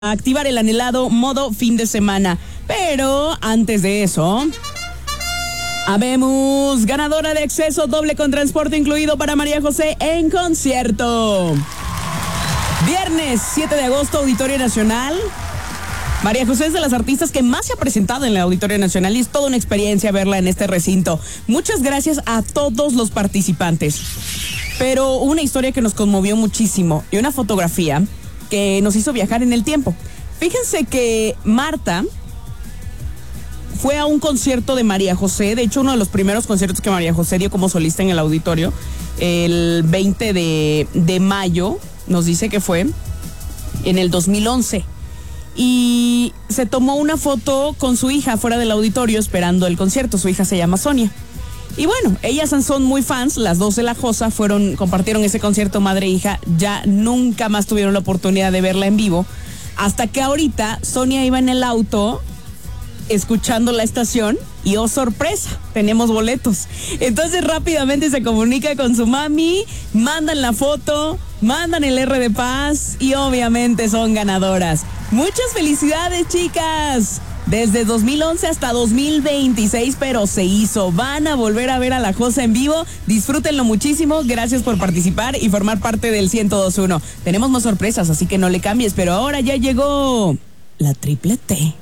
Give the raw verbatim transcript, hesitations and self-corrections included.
activar el anhelado modo fin de semana. Pero antes de eso, habemos ganadora de acceso doble con transporte incluido para María José en concierto. Viernes siete de agosto, Auditorio Nacional. María José es de las artistas que más se ha presentado en el Auditorio Nacional y es toda una experiencia verla en este recinto. Muchas gracias a todos los participantes. Pero una historia que nos conmovió muchísimo y una fotografía que nos hizo viajar en el tiempo. Fíjense que Marta fue a un concierto de María José, de hecho uno de los primeros conciertos que María José dio como solista en el auditorio, el veinte de mayo, nos dice que fue en el dos mil once. Y se tomó una foto con su hija fuera del auditorio esperando el concierto. Su hija se llama Sonia. Y bueno, ellas son muy fans, las dos de La Josa, fueron, compartieron ese concierto madre e hija, ya nunca más tuvieron la oportunidad de verla en vivo, hasta que ahorita Sonia iba en el auto escuchando la estación y oh sorpresa, tenemos boletos. Entonces rápidamente se comunica con su mami, mandan la foto, mandan el R de Paz y obviamente son ganadoras. Muchas felicidades, chicas. Desde dos mil once hasta dos mil veintiséis, pero se hizo. Van a volver a ver a La Josa en vivo. Disfrútenlo muchísimo. Gracias por participar y formar parte del ciento dos punto uno. Tenemos más sorpresas, así que no le cambies, pero ahora ya llegó la triple T.